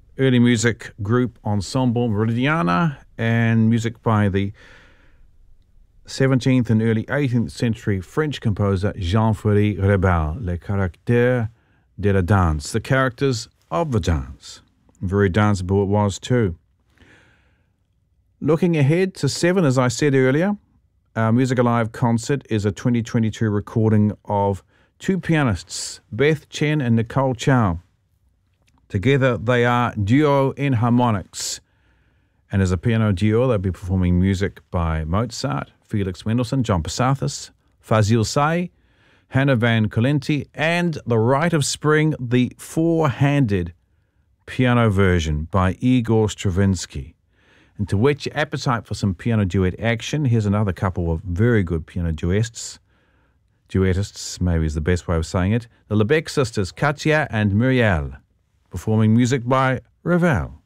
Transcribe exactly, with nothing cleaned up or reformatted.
early music group Ensemble Meridiana, and music by the seventeenth and early eighteenth century French composer Jean-Ferry Rebal, Les Caractères de la Danse, the characters of the dance. Very danceable it was too. Looking ahead to seven, as I said earlier, our Music Alive concert is a twenty twenty-two recording of two pianists, Beth Chen and Nicole Chow. Together they are duo in harmonics. And as a piano duo, they'll be performing music by Mozart, Felix Mendelssohn, John Passathis, Fazil Say, Hannah Van Colenti, and The Rite of Spring, the four-handed piano version by Igor Stravinsky. And to whet your appetite for some piano duet action, here's another couple of very good piano duetists. Duetists, maybe is the best way of saying it. The Lebec sisters, Katya and Muriel, performing music by Ravel.